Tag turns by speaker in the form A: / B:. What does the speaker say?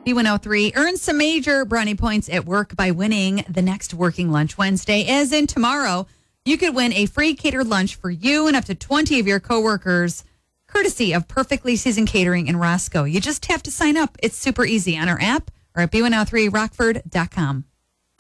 A: B103, earn some major brownie points at work by winning the next Working Lunch Wednesday. As in tomorrow, you could win a free catered lunch for you and up to 20 of your coworkers, courtesy of Perfectly Seasoned Catering in Roscoe. You just have to sign up. It's super easy on our app or at B103rockford.com.